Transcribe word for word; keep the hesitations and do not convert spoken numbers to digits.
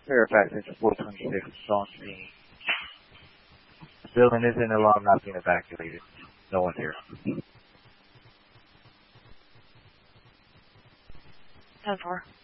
Fairfax, it's four twenty-six, on scene. The building is in alarm, not being evacuated. No one's here. ten four.